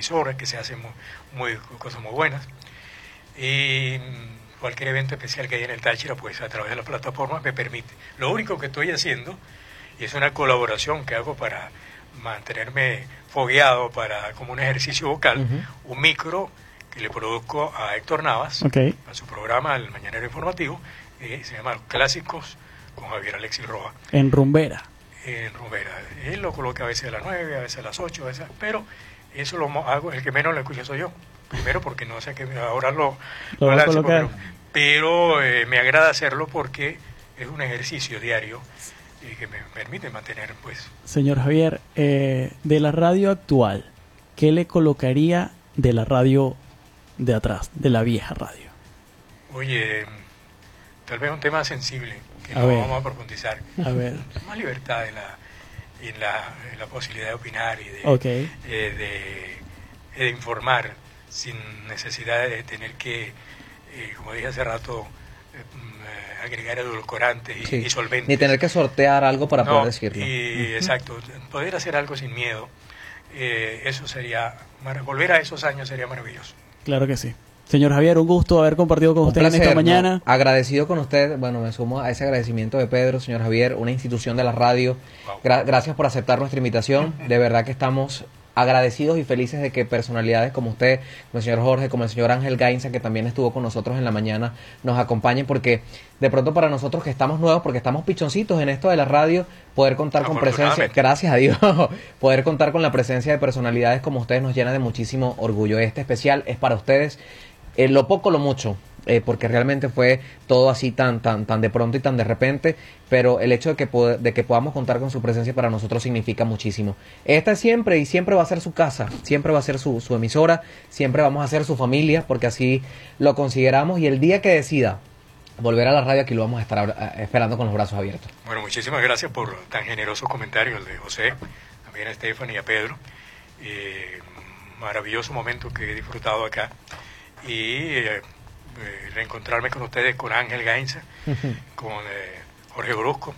emisoras, que se hacen cosas muy buenas. Y cualquier evento especial que haya en el Táchira, pues a través de las plataformas me permite. Lo único que estoy haciendo, y es una colaboración que hago para mantenerme fogueado, como un ejercicio vocal, un micro que le produzco a Héctor Navas, a su programa, El Mañanero Informativo, se llama Los Clásicos con Javier Alexis Roa. En Rumbera. En Rumbera. Él lo coloca a veces a las 9, a veces a las 8, pero eso lo hago, el que menos lo escucha soy yo. Primero porque no sé que ahora lo va a colocar. Pero me agrada hacerlo porque es un ejercicio diario que me permite mantener, pues. Señor Javier, de la radio actual, ¿qué le colocaría de la radio de atrás, de la vieja radio? Oye, tal vez un tema sensible que vamos a profundizar. A ver. Más libertad en la posibilidad de opinar y de informar sin necesidad de tener que, como dije hace rato, agregar edulcorantes y solventes. Ni tener que sortear algo para poder decirlo. Exacto, poder hacer algo sin miedo, eso sería, volver a esos años sería maravilloso. Claro que sí. Señor Javier, un gusto haber compartido con usted en esta mañana. Agradecido con usted, bueno, me sumo a ese agradecimiento de Pedro, señor Javier, una institución de la radio. Wow. Gracias por aceptar nuestra invitación, de verdad que estamos agradecidos y felices de que personalidades como usted, como el señor Jorge, como el señor Ángel Gainza, que también estuvo con nosotros en la mañana, nos acompañen, porque de pronto para nosotros que estamos nuevos, porque estamos pichoncitos en esto de la radio, poder contar con presencia, gracias a Dios, poder contar con la presencia de personalidades como ustedes nos llena de muchísimo orgullo. Este especial es para ustedes, lo poco, lo mucho, porque realmente fue todo así tan de pronto y tan de repente, pero el hecho de que podamos contar con su presencia para nosotros significa muchísimo. Esta es siempre y siempre va a ser su casa, siempre va a ser su emisora, siempre vamos a ser su familia, porque así lo consideramos, y el día que decida volver a la radio, aquí lo vamos a estar esperando con los brazos abiertos. Bueno, muchísimas gracias por tan generosos comentarios, el de José, también a Stephanie y a Pedro. Maravilloso momento que he disfrutado acá, y reencontrarme con ustedes, con Ángel Gainza, con Jorge Brusco,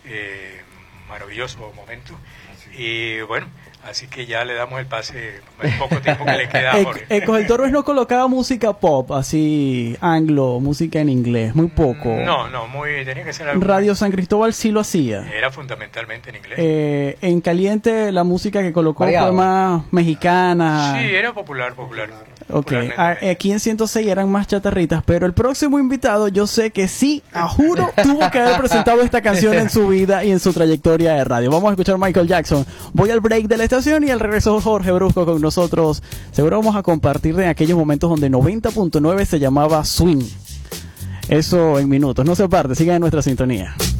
maravilloso momento. Y bueno, así que ya le damos el pase, el poco tiempo que le queda a Jorge. El Torres no colocaba música pop, así anglo, música en inglés, muy poco. No, tenía que ser algo. Radio San Cristóbal sí lo hacía. Era fundamentalmente en inglés. En Caliente la música que colocó fue más mexicana. Sí, era popular. Ok, aquí en 106 eran más chatarritas, pero el próximo invitado yo sé que sí, a juro, tuvo que haber presentado esta canción en su vida y en su trayectoria de radio. Vamos a escuchar Michael Jackson. Voy al break de la estación y al regreso Jorge Brusco con nosotros. Seguro vamos a compartir de aquellos momentos donde 90.9 se llamaba Swing. Eso en minutos. No se aparte, sigan en nuestra sintonía.